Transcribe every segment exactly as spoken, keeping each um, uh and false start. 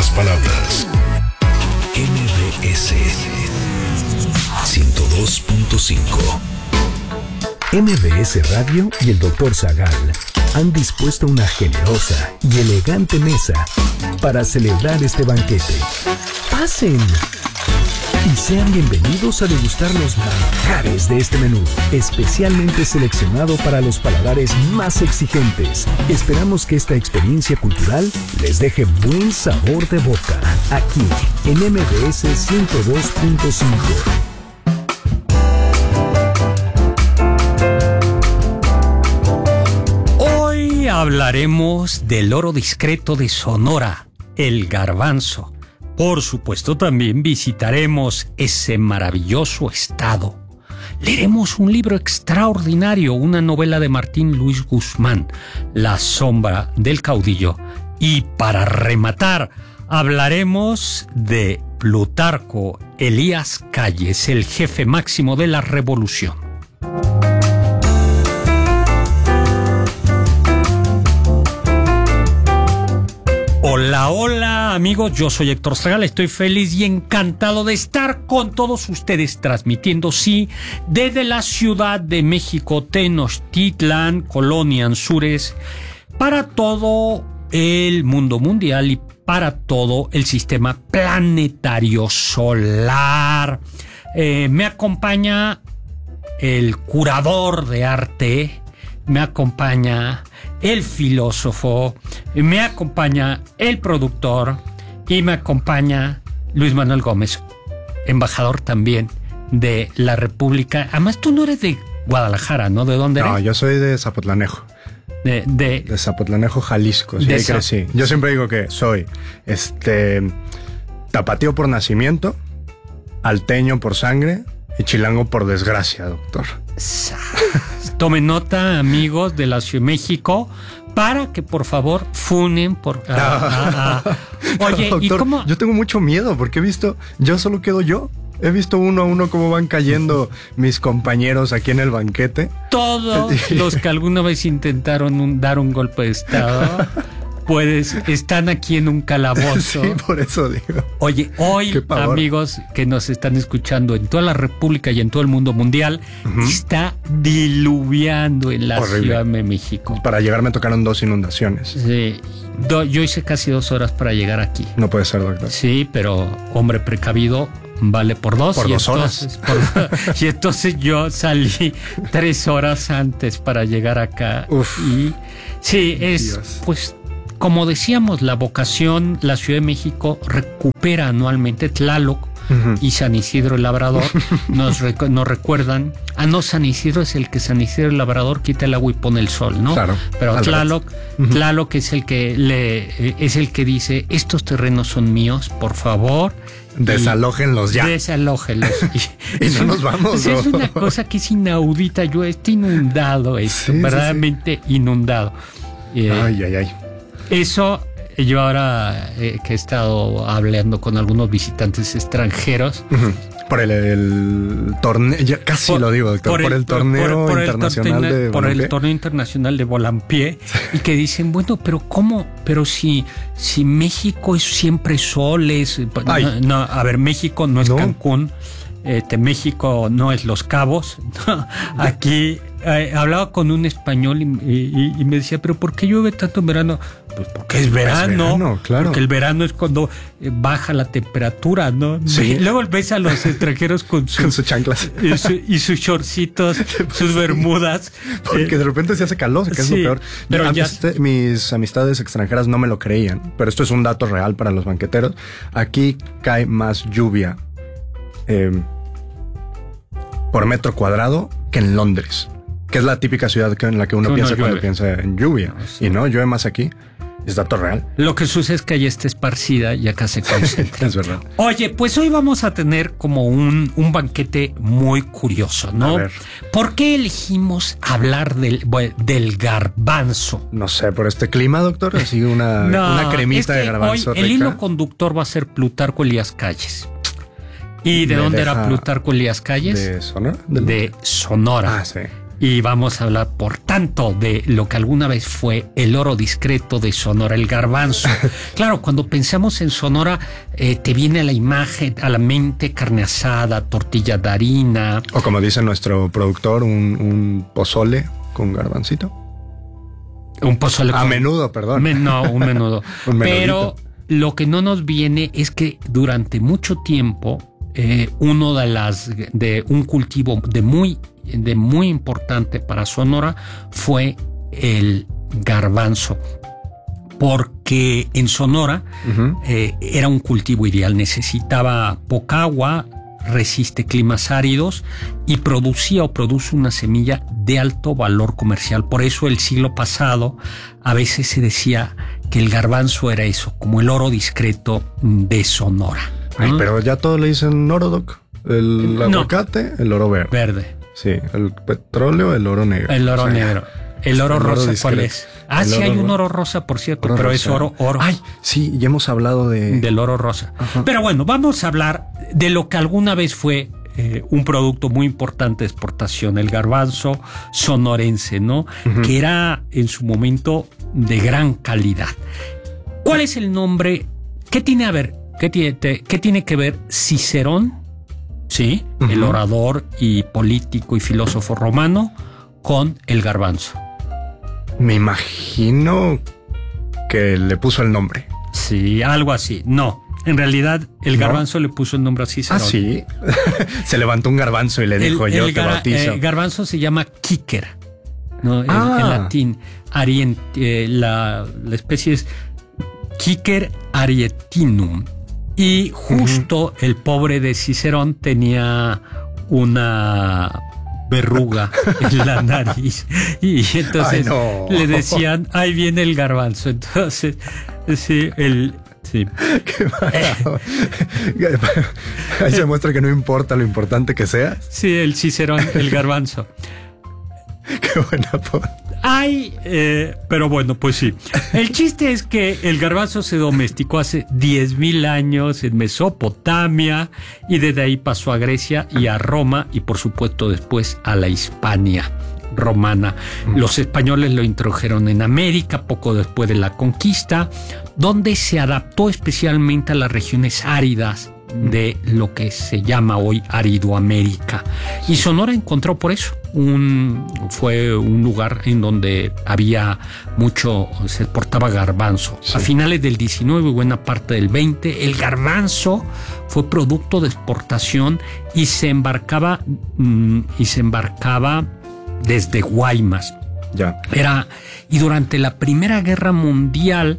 las palabras. M B S ciento dos punto cinco. M B S Radio y el doctor Zagal han dispuesto una generosa y elegante mesa para celebrar este banquete. ¡Pasen! Y sean bienvenidos a degustar los manjares de este menú, especialmente seleccionado para los paladares más exigentes. Esperamos que esta experiencia cultural les deje buen sabor de boca, aquí en M B S ciento dos punto cinco. Hoy hablaremos del oro discreto de Sonora, el garbanzo. Por supuesto, también visitaremos ese maravilloso estado. Leeremos un libro extraordinario, una novela de Martín Luis Guzmán, La sombra del caudillo. Y para rematar, hablaremos de Plutarco Elías Calles, el jefe máximo de la revolución. Hola, hola amigos, yo soy Héctor Zagal, estoy feliz y encantado de estar con todos ustedes transmitiendo, sí, desde la Ciudad de México, Tenochtitlan, Colonia Anzures, para todo el mundo mundial y para todo el sistema planetario solar. Eh, me acompaña el curador de arte, me acompaña el filósofo, me acompaña el productor y me acompaña Luis Manuel Gómez, embajador también de la República. Además, tú no eres de Guadalajara, ¿no? ¿De dónde eres? No, yo soy de Zapotlanejo. De, de, de Zapotlanejo, Jalisco. Sí, ahí crecí. Yo siempre digo que soy este tapatío por nacimiento, alteño por sangre y chilango por desgracia, doctor. Tomen nota, amigos de la Ciudad de México, para que por favor funen por... Ah, ah, ah. Oye, no, doctor, ¿y cómo? Yo tengo mucho miedo porque he visto, yo solo quedo yo. He visto uno a uno cómo van cayendo mis compañeros aquí en el banquete. Todos los que alguna vez intentaron un, dar un golpe de estado, pues están aquí en un calabozo. Sí, por eso digo. Oye, hoy, amigos que nos están escuchando en toda la República y en todo el mundo mundial, uh-huh. está diluviando en la Horrible. Ciudad de México. Para llegar me tocaron dos inundaciones. Sí. Do, yo hice casi dos horas para llegar aquí. No puede ser, doctor. Sí, pero hombre precavido vale por dos. Por y dos entonces, horas. Por, y entonces yo salí tres horas antes para llegar acá. Uf. Y sí, es Dios. Pues... Como decíamos, la vocación, la Ciudad de México recupera anualmente Tlaloc uh-huh. y San Isidro el Labrador. Nos, rec- nos recuerdan. Ah, no, San Isidro es el que San Isidro el Labrador quita el agua y pone el sol, ¿no? Claro. Pero Tlaloc, uh-huh. Tlaloc es el que le, es el que dice: estos terrenos son míos, por favor. Desalójenlos ya. Desalójenlos. Y no nos vamos. Es una cosa que es inaudita. Yo estoy inundado, esto, sí, verdaderamente sí, sí. inundado. Eh, ay, ay, ay. Eso, yo ahora eh, que he estado hablando con algunos visitantes extranjeros. Uh-huh. Por el, el torneo, ya casi por, lo digo, doctor, por el, por el torneo por, por internacional el, de Por el torneo internacional de Volampié. Sí. Y que dicen, bueno, pero ¿cómo? Pero si, si México es siempre sol, es... No, no, a ver, México no es no. Cancún. Este, México no es Los Cabos. No, aquí eh, hablaba con un español y, y, y me decía, pero ¿por qué llueve tanto en verano? Pues porque es verano, es verano, claro. Porque el verano es cuando eh, baja la temperatura, ¿no? Sí. Y luego ves a los extranjeros con, su, con sus chanclas y, su, y sus shortcitos, sus bermudas. Porque eh, de repente se hace calor, que es sí, lo peor. Pero antes ya... mis amistades extranjeras no me lo creían, pero esto es un dato real para los banqueteros. Aquí cae más lluvia Eh, por metro cuadrado que en Londres, que es la típica ciudad que en la que uno, uno piensa llueve. Cuando piensa en lluvia. No, sí. Y no, llueve más aquí. Es dato real. Lo que sucede es que allá está esparcida y acá se concentra. Es verdad. Oye, pues hoy vamos a tener como un, un banquete muy curioso, ¿no? A ver. ¿Por qué elegimos hablar del, del garbanzo? No sé, por este clima, doctor. Así una, no, una cremita es que de garbanzo hoy rica. El hilo conductor va a ser Plutarco Elías Calles. ¿Y de Me dónde deja... era Plutarco Elías Calles? ¿De Sonora? De, de Sonora. Ah, sí. Y vamos a hablar, por tanto, de lo que alguna vez fue el oro discreto de Sonora, el garbanzo. Claro, cuando pensamos en Sonora, eh, te viene a la imagen, a la mente carne asada, tortilla de harina. O como dice nuestro productor, un, un pozole con garbancito. Un pozole con... A menudo, perdón. Me, no, un menudo. un Pero lo que no nos viene es que durante mucho tiempo, eh, uno de las, de un cultivo de muy de muy importante para Sonora fue el garbanzo, porque en Sonora uh-huh. eh, era un cultivo ideal, necesitaba poca agua, resiste climas áridos y producía o produce una semilla de alto valor comercial. Por eso el siglo pasado a veces se decía que el garbanzo era eso, como el oro discreto de Sonora. Ay, ¿no? Pero ya todo le dicen oro, Doc. El no. aguacate, el oro verde. Verde. Sí, el petróleo, el oro negro. El oro o sea, negro. El oro el rosa, oro ¿cuál es? Ah, el sí, hay un oro rosa, por cierto, oro pero rosa. Es oro, oro. Ay, sí, ya hemos hablado de... Del oro rosa. Ajá. Pero bueno, vamos a hablar de lo que alguna vez fue eh, un producto muy importante de exportación, el garbanzo sonorense, ¿no? Uh-huh. Que era en su momento de gran calidad. ¿Cuál es el nombre? ¿Qué tiene a ver? ¿Qué tiene, te, qué tiene que ver Cicerón? Sí, uh-huh. el orador y político y filósofo romano con el garbanzo. Me imagino que le puso el nombre. Sí, algo así. No, en realidad el ¿No? garbanzo le puso el nombre a Cicerón. Ah, sí. Se levantó un garbanzo y le dijo el, yo el te gar- bautizo. El garbanzo se llama Kicker, ¿no? Ah. En, en latín. Arient, eh, la, la especie es Kicker arietinum. Y justo uh-huh. el pobre de Cicerón tenía una verruga en la nariz y entonces Ay, no. le decían, ahí viene el garbanzo. Entonces, sí, el... Sí. Qué barato. Ahí se muestra que no importa lo importante que sea. Sí, el Cicerón, el garbanzo. Qué buena foto. Ay, eh, pero bueno, pues sí. El chiste es que el garbanzo se domesticó hace diez mil años en Mesopotamia y desde ahí pasó a Grecia y a Roma y por supuesto después a la Hispania romana. Los españoles lo introdujeron en América poco después de la conquista, donde se adaptó especialmente a las regiones áridas de lo que se llama hoy Aridoamérica. Y Sonora encontró por eso un fue un lugar en donde había mucho, se exportaba garbanzo. Sí. A finales del diecinueve y buena parte del veinte, el garbanzo fue producto de exportación y se embarcaba mmm, y se embarcaba desde Guaymas. Ya. Era, y durante la Primera Guerra Mundial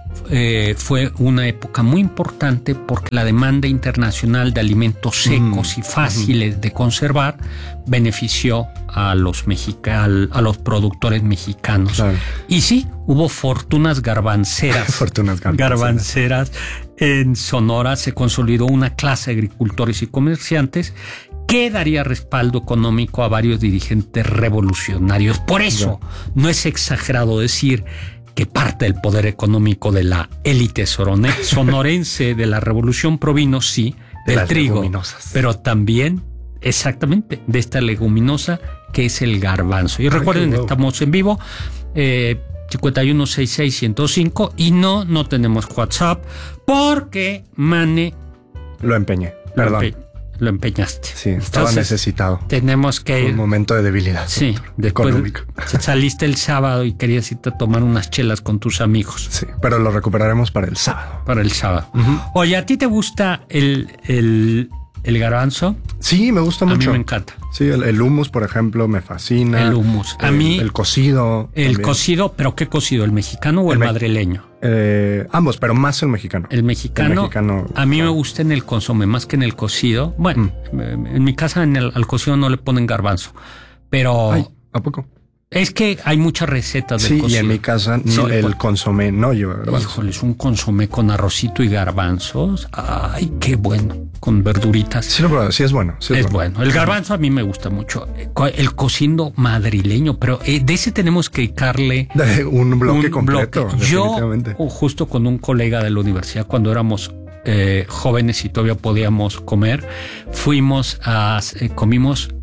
Eh, fue una época muy importante porque la demanda internacional de alimentos secos mm, y fáciles mm. de conservar benefició a los, mexica- a los productores mexicanos. Claro. Y sí, hubo fortunas garbanceras. fortunas garbanceras. garbanceras en Sonora. Se consolidó una clase de agricultores y comerciantes que daría respaldo económico a varios dirigentes revolucionarios. Por eso, ya. no es exagerado decir que parte del poder económico de la élite sonorense de la revolución provino, sí, de del trigo, leguminosas. Pero también, exactamente, de esta leguminosa que es el garbanzo. Y Ay, recuerden, estamos en vivo, eh, cincuenta y uno sesenta y seis ciento cinco, y no, no tenemos WhatsApp, porque Mane... Lo empeñé, perdón. Lo empe- Lo empeñaste. Sí, estaba Entonces, necesitado. Tenemos que ir. Un momento de debilidad. Sí, después económico. Saliste el sábado y querías irte a tomar unas chelas con tus amigos. Sí, pero lo recuperaremos para el sábado. Para el sábado. Uh-huh. Oye, ¿a ti te gusta el, el, el garbanzo? Sí, me gusta mucho. A mí me encanta. Sí, el, el hummus, por ejemplo, me fascina. El hummus. A el, mí. El cocido. El también. Cocido, ¿pero qué cocido? ¿El mexicano o el, el me- madrileño? Eh, ambos, pero más el mexicano. El mexicano. El mexicano a mí claro. me gusta en el consomé más que en el cocido. Bueno, mm. en mi casa en el, al cocido no le ponen garbanzo. Pero. Ay, ¿a poco? Es que hay muchas recetas del sí, cocido. Y en mi casa no, sí, el consomé no lleva garbanzos. Híjole, es un consomé con arrocito y garbanzos. Ay, qué bueno. Con verduritas. Sí, lo probado, sí es bueno. Sí es, es bueno. bueno. El garbanzo a mí me gusta mucho. El cocido madrileño, pero de ese tenemos que dedicarle un bloque un completo. Bloque. Yo, justo con un colega de la universidad, cuando éramos eh, jóvenes y todavía podíamos comer, fuimos a, eh, comimos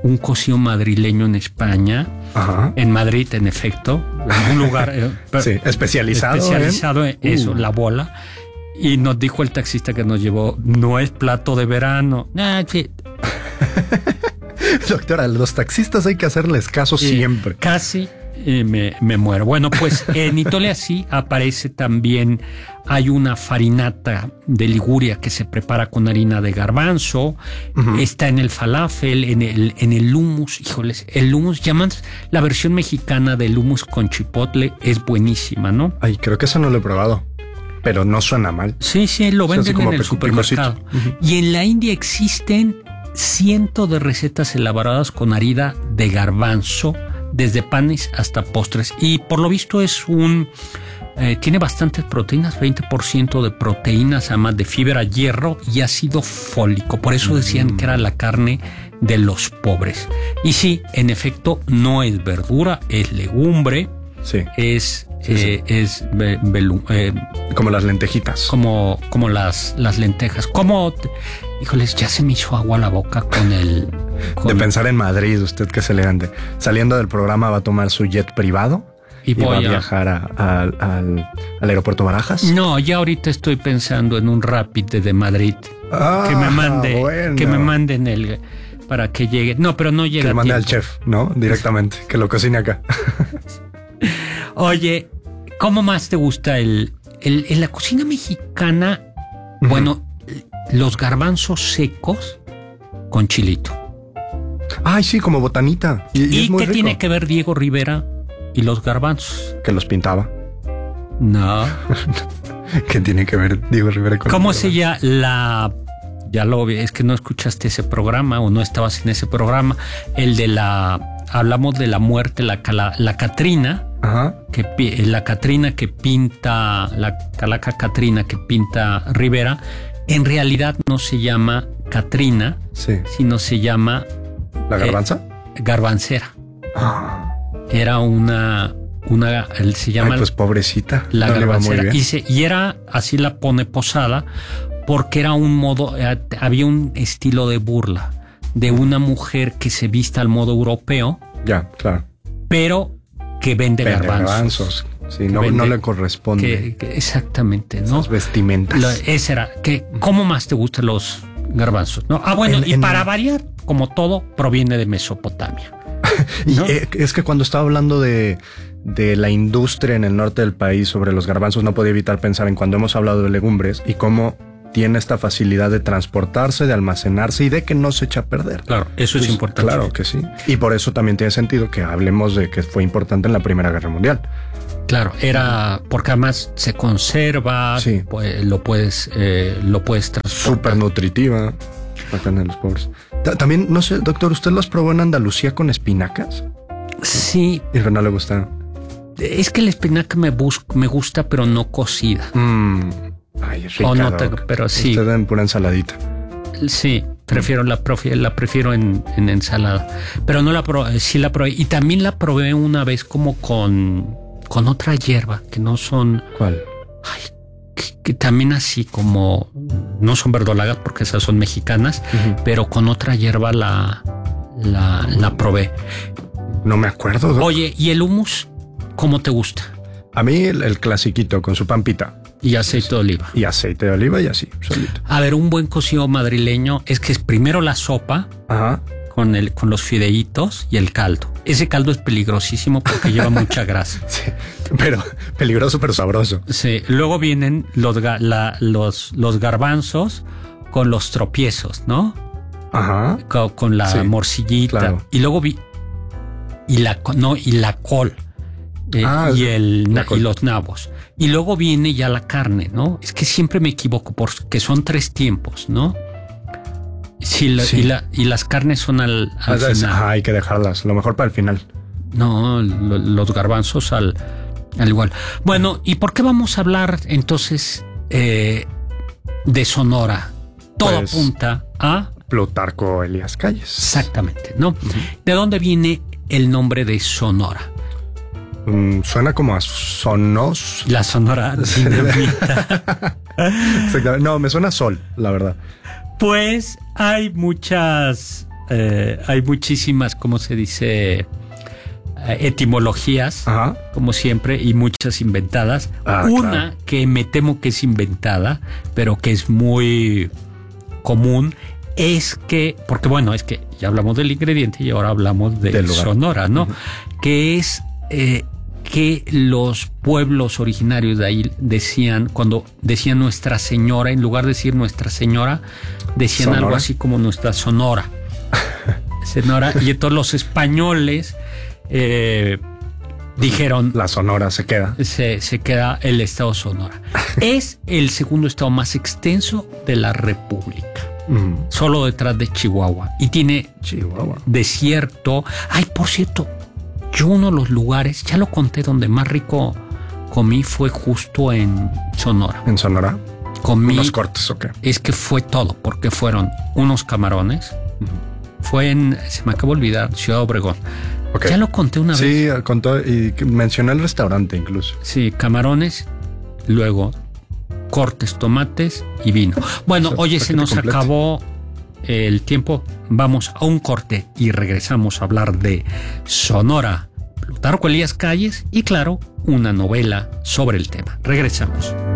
un cocido madrileño en España, Ajá. en Madrid, en efecto, en un lugar eh, sí, especializado, especializado en, en eso, uh. la bola. Y nos dijo el taxista que nos llevó, no es plato de verano. Ah, sí. Doctora, a los taxistas hay que hacerles caso eh, siempre. Casi eh, me, me muero. Bueno, pues en Itolia sí aparece también, hay una farinata de Liguria que se prepara con harina de garbanzo, uh-huh. está en el falafel, en el, en el hummus. Híjoles, el hummus, llaman la versión mexicana del hummus con chipotle, es buenísima, ¿no? Ay, creo que eso no lo he probado. Pero no suena mal. Sí, sí, lo venden en el supermercado. Uh-huh. Y en la India existen cientos de recetas elaboradas con harina de garbanzo, desde panes hasta postres. Y por lo visto es un... Eh, tiene bastantes proteínas, veinte por ciento de proteínas, además de fibra, hierro y ácido fólico. Por eso decían mm. que era la carne de los pobres. Y sí, en efecto, no es verdura, es legumbre. Sí. Es... Sí, sí. Eh, es be, be, eh, como las lentejitas, como como las las lentejas. Como, híjoles, ya se me hizo agua la boca con el con de pensar en Madrid. Usted que es elegante, saliendo del programa va a tomar su jet privado y, y va a viajar a, a, al, al aeropuerto Barajas. No, ya ahorita estoy pensando en un Rapid de Madrid ah, que me mande bueno. que me manden el para que llegue. No, pero no llega. Que le mande al chef, ¿no? Directamente, que lo cocine acá. Oye, ¿cómo más te gusta el, el en la cocina mexicana? Uh-huh. Bueno, los garbanzos secos con chilito. Ay, sí, como botanita. ¿Y, y, y es muy qué rico. Tiene que ver Diego Rivera y los garbanzos? Que los pintaba. No. ¿Qué tiene que ver Diego Rivera con ¿Cómo los se llama la... Ya lo vi, es que no escuchaste ese programa o no estabas en ese programa. El de la... Hablamos de la muerte, la, la, la Catrina. Ajá. Que, la Catrina que pinta, la calaca Catrina que pinta Rivera, en realidad no se llama Catrina, sí. sino se llama... ¿La garbanza? Eh, garbancera. Ah. Era una... una él se llama... Ay, pues pobrecita. La no garbancera. Y, se, y era, así la pone Posada, porque era un modo, eh, había un estilo de burla de una mujer que se vista al modo europeo. Ya, claro. Pero... que vende, vende garbanzos. garbanzos. Sí, no, vende, no le corresponde. Que, que exactamente, ¿no? Esas vestimentas. Lo, ese era. Que, ¿Cómo más te gustan los garbanzos? ¿No? Ah, bueno, en, y en, para variar, como todo, proviene de Mesopotamia. Y ¿no? Es que cuando estaba hablando de, de la industria en el norte del país sobre los garbanzos, no podía evitar pensar en cuando hemos hablado de legumbres y cómo tiene esta facilidad de transportarse, de almacenarse y de que no se echa a perder. Claro, eso pues, es importante. Claro que sí. Y por eso también tiene sentido que hablemos de que fue importante en la Primera Guerra Mundial. Claro, era porque además se conserva, sí. pues, lo puedes, eh, lo puedes transportar. Súper nutritiva. Bacán de los pobres. También, no sé, doctor, ¿usted los probó en Andalucía con espinacas? Sí. Y no le gustaron. Es que la espinaca me, bus- me gusta, pero no cocida. Mmm. Ay, rica, o no te, pero sí. Usted en pura ensaladita. Sí, prefiero la, profi, la prefiero en, en ensalada. Pero no la probé, sí la probé. Y también la probé una vez como con, con otra hierba, que no son... ¿Cuál? Ay, que, que también así como... No son verdolagas porque esas son mexicanas, uh-huh. pero con otra hierba la, la, la probé. No me acuerdo. ¿no? Oye, ¿y el hummus cómo te gusta? A mí el, el clasiquito con su pampita. Y aceite de oliva. Y aceite de oliva y así, solito. A ver, un buen cocido madrileño es que es primero la sopa. Ajá. Con, el, con los fideitos y el caldo. Ese caldo es peligrosísimo porque lleva mucha grasa. Sí, pero peligroso pero sabroso. Sí, luego vienen los, la, los, los garbanzos con los tropiezos, ¿no? Ajá. Con, con la sí, morcillita. Claro. Y luego vi... Y la, no, y la col. Eh, ah, y, el, y los nabos. Y luego viene ya la carne, ¿no? Es que siempre me equivoco porque son tres tiempos, ¿no? Sí, la, sí. Y, la, y las carnes son al, al final. final. Hay que dejarlas, lo mejor para el final. No, lo, los garbanzos al, al igual. Bueno, ¿y por qué vamos a hablar entonces eh, de Sonora? Todo pues, apunta a... Plutarco Elías Calles. Exactamente, ¿no? Uh-huh. ¿De dónde viene el nombre de Sonora? Mm, suena como a sonos. La Sonora Dinamita. No, me suena a sol, la verdad. Pues hay muchas, eh, hay muchísimas, ¿cómo se dice? Etimologías, Ajá. como siempre, y muchas inventadas. Ah, Una claro. que me temo que es inventada, pero que es muy común, es que, porque bueno, es que ya hablamos del ingrediente y ahora hablamos de Sonora, ¿no? Uh-huh. Que es eh, que los pueblos originarios de ahí decían, cuando decían Nuestra Señora, en lugar de decir Nuestra Señora, decían ¿Sonora? Algo así como Nuestra Sonora. Sonora, y entonces los españoles Eh, dijeron la Sonora se queda se, se queda el estado Sonora. Es el segundo estado más extenso de la República, mm. solo detrás de Chihuahua, y tiene Chihuahua. desierto. Ay, por cierto, yo uno de los lugares, ya lo conté, donde más rico comí fue justo en Sonora. ¿En Sonora? Comí unos cortes o qué? Es que fue todo, porque fueron unos camarones. Mm. Fue en, se me acabó de olvidar, Ciudad Obregón. Okay. Ya lo conté una sí, vez. Sí, contó y mencioné el restaurante incluso. Sí, camarones, luego cortes, tomates y vino. Bueno, o sea, oye, se nos completo. acabó el tiempo. Vamos a un corte y regresamos a hablar de Sonora, Plutarco Elías Calles y, claro, una novela sobre el tema. Regresamos.